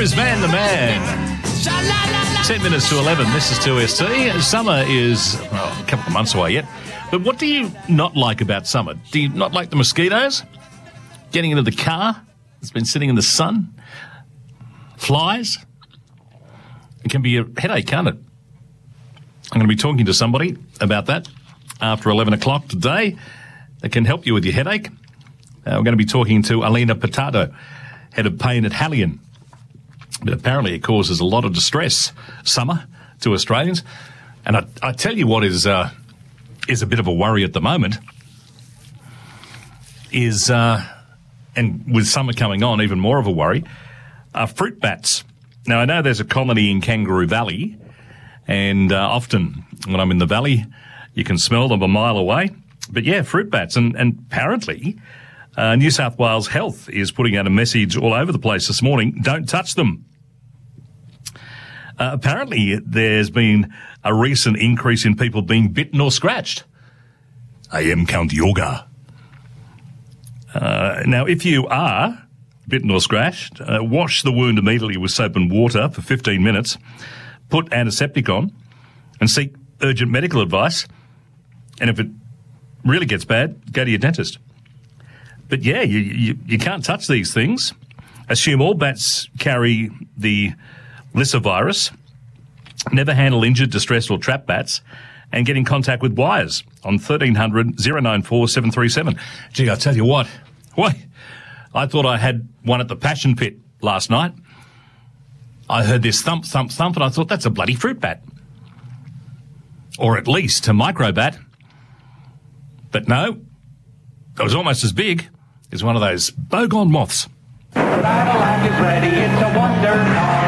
is Van the Man. 10 minutes to 11. This is 2ST. Summer is a couple of months away yet. But what do you not like about summer? Do you not like the mosquitoes? Getting into the car that's been sitting in the sun? Flies? It can be a headache, can't it? I'm going to be talking to somebody about that after 11 o'clock today that can help you with your headache. We're going to be talking to Alina Patato, head of pain at Haleon. But apparently it causes a lot of distress, summer, to Australians. And I tell you what is a bit of a worry at the moment is, and with summer coming on, even more of a worry, are fruit bats. Now, I know there's a colony in Kangaroo Valley, and often when I'm in the valley, you can smell them a mile away. But yeah, fruit bats. And apparently New South Wales Health is putting out a message all over the place this morning, don't touch them. Apparently there's been a recent increase in people being bitten or scratched. I am Count Yoga. Now, if you are bitten or scratched, wash the wound immediately with soap and water for 15 minutes, put antiseptic on, and seek urgent medical advice. And if it really gets bad, go to your dentist. But yeah, you can't touch these things. Assume all bats carry the Lissa virus. Never handle injured, distressed or trapped bats. And get in contact with Wires on 1300 094 737. Gee, I tell you what. Wait, I thought I had one at the Passion Pit last night. I heard this thump, thump, thump, and I thought that's a bloody fruit bat. Or at least a micro bat. But no, it was almost as big as one of those bogone moths. Battleland is ready, it's a wonder.